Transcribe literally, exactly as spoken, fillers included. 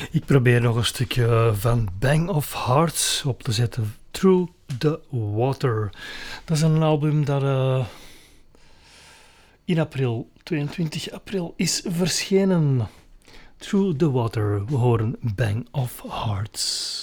Ik probeer nog een stukje van Bang of Hearts op te zetten. Through the Water. Dat is een album dat uh, in april, tweeëntwintig april, is verschenen. Through the Water. We horen Bang of Hearts.